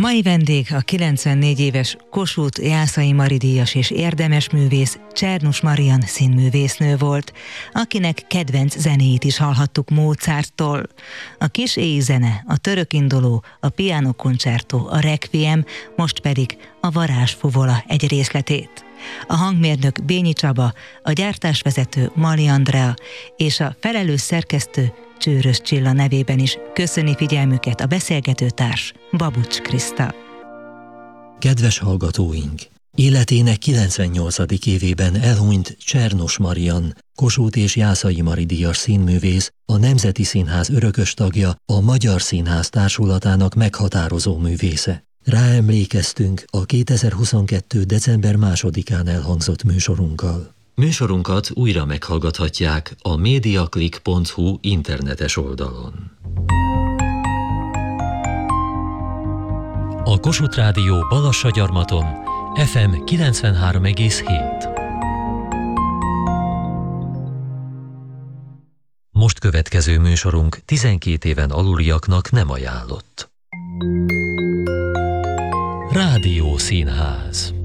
Mai vendég a 94 éves Kossuth Jászai Mari díjas és érdemes művész Czernus Marian színművésznő volt, akinek kedvenc zenéit is hallhattuk Mozarttól. A kis éjzene, a török induló, a piano concerto, a requiem, most pedig a varázsfuvola egy részletét. A hangmérnök Bényi Csaba, a gyártásvezető Mali Andrea és a felelős szerkesztő Csőrös Csilla nevében is köszöni figyelmüket a beszélgetőtárs Babucs Kriszta. Kedves hallgatóink! Életének 98. évében elhunyt Czernus Marian, Kossuth és Jászai Mari díjas színművész, a Nemzeti Színház örökös tagja, a Magyar Színház társulatának meghatározó művésze. Ráemlékeztünk a 2022. december 2-án elhangzott műsorunkkal. Műsorunkat újra meghallgathatják a mediaclick.hu internetes oldalon. A Kossuth Rádió Balassagyarmaton FM 93,7. Most következő műsorunk 12 éven aluliaknak nem ajánlott. Rádiószínház.